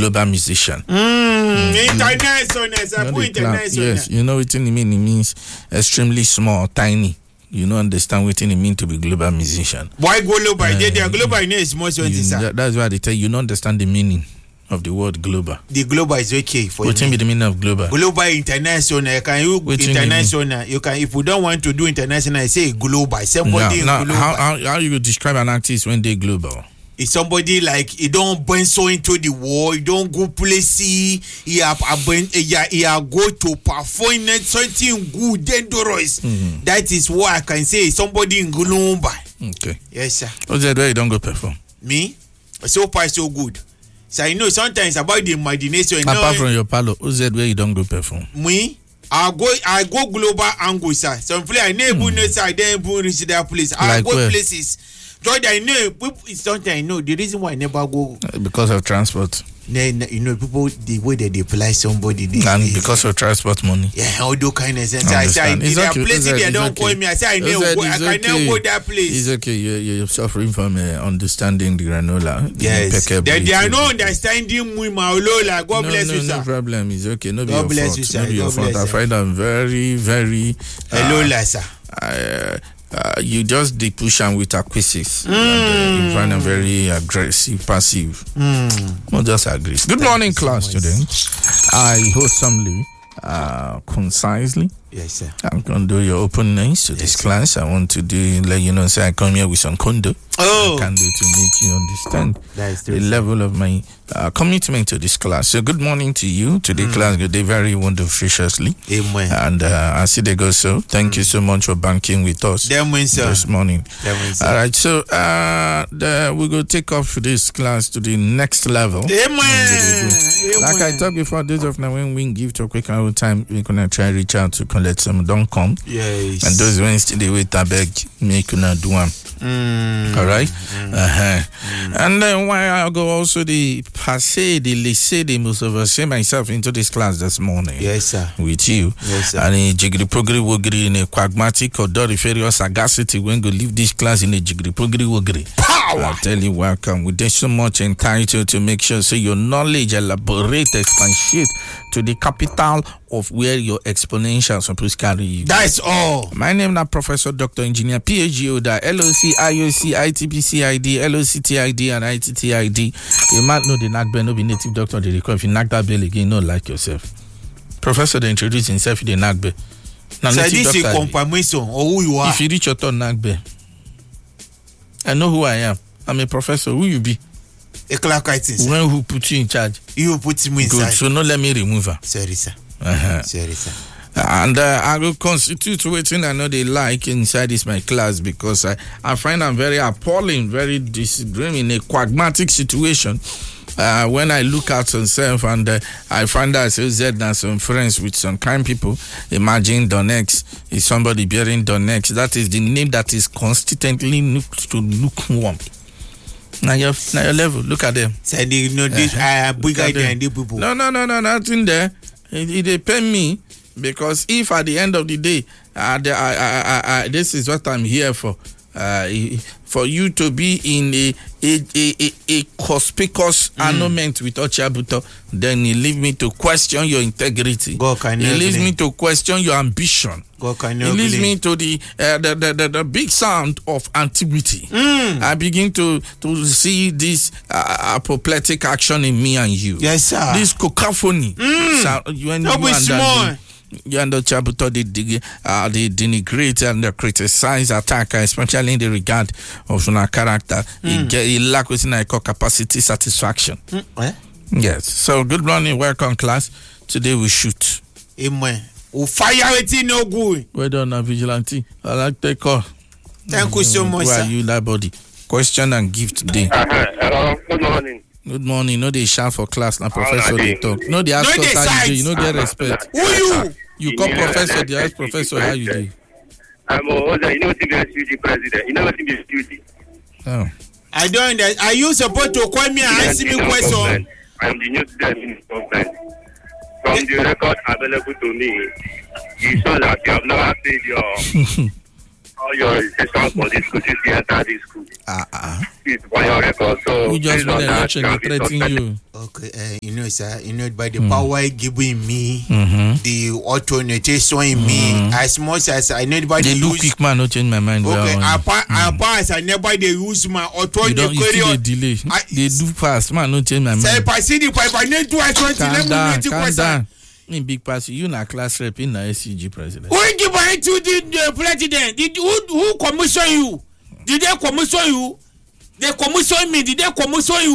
global musician. International. Yes, you know what it means? It means extremely small, tiny. You don't understand what it means to be global musician. Why global? They are global is more that's why they tell you don't understand the meaning of the word global. The global is okay for you. What be the meaning of global? Global international. Can you international? You can if we don't want to do international, say global. Somebody global. How you describe an artist when they global? It's somebody like he don't burn so into the war, he don't go places, he go to perform something good, dangerous. That is what I can say. Somebody in global. Okay. Yes, sir. What's that where you don't go perform? Me? So far so good. So I know sometimes about the imagination. Apart from your palo, who's that where you don't go perform? Me? I go global angle, sir. Some place I never know, sir. I don't reach that place. I go places. George, I know sometimes I know the reason why I never go because of transport. You know, people the way that they apply somebody and because of transport money. Yeah, all those kind of things. I say there are places they don't call me. I say I know I can never go that place. It's okay. You're suffering from understanding the granola. Yes. They are not understanding me, Maolola. God bless you, sir. No problem. It's okay. No, God bless you, sir. No, I find them very, very. Hello, sir. You just push them with acquisitive. You find them very aggressive, passive. Not just aggressive. Good morning, class students. I wholesomely, concisely. Yes, sir. I'm going to do your openness to this class. I want to let you know, say I come here with some condo. I can do to make you understand the level of my commitment to this class. So good morning to you. Today class, good day, very wonderfully. Amen. And I see they go so. Thank you so much for banking with us this morning. All right, so we go take off this class to the next level. Amen. Like I talked before, days of now when we give to a quick hour time, we're gonna try to reach out to collect some. Don't come. Yes. And those ones they wait I beg make you not do one. All right. And then why I go also the passe, the lycée, the most of us say myself into this class this morning. Yes, sir. With you. Yes, sir. And a jiggery progress woggery in a quagmatic or doriferious sagacity when go leave this class in a jiggery progress woggery. Power! I tell you, welcome. With so much entitled to make sure so your knowledge elaborate, expatiate to the capital of where your exponential are supposed to carry you. That's all. My name is Professor Dr. Engineer PhD Oda LOC IOC ITPCID LOC TID and ITTID. You might know the NACBE, no be native doctor. They require if you knock that bell again, not like yourself. Professor, they introduce himself in the NACBE. Now, so this is confirmation or who you are. If you reach your turn NACBE, I know who I am. I'm a professor. Who you be? A clerk writing. When who put you in charge? You put me inside. Good. So no, let me remove her. Sorry, sir. Sorry, sir. And I will constitute waiting I know they like inside this my class because I find I'm very appalling, very disagreeing in a quagmatic situation. When I look at myself and I find out now some friends with some kind people. Imagine Donex is somebody bearing Donex. That is the name that is constantly lukewarm. Now your level. Look at them. So they know this bigger than the people. No, nothing there. It depends me because if at the end of the day, this is what I'm here for. For you to be in a conspicuous annulment with Ochabuto, then it leaves me to question your integrity. It leaves me to question your ambition. It leads me to the big sound of antiquity. I begin to see this apoplectic action in me and you. Yes, sir. This cacophony. You and the Chabuto they denigrate and they criticize attacker, especially in the regard of our character. He lack within I call capacity satisfaction. Yes. So good morning, welcome class. Today we shoot. Amen. We fire it no good. Well done, vigilante. I like the call. Thank you so much. Who are you, that body? Question and gift today. Hello. Good morning. Good morning. No, they shout for class now, professor. They talk. No, they ask us how you do. You know, get respect. Who you? You call professor. They ask professor how you do. I'm a university president. University. Oh. I don't understand. Are you supposed to call me and answer me question? I'm the new student government. From the record available to me, you saw that you have never paid your all your registrations for this school since you entered this school. It's for your record. So who just based made on an that, election you to can be threaten suspended. you? Okay, you know, sir, you know, by the power given me, the authority in me, as much as I never They do use. quick man, no change my mind. Okay, well, apart as I never they use my authority. you still dey delay. They do fast, man, no change my mind. Say, if I see the pipe, I need to I try to Calm down. In big pass, you na class rep in na SCG president. Who give it to the president? Who commission you? Did they commission you? They commission me. Did they commission you?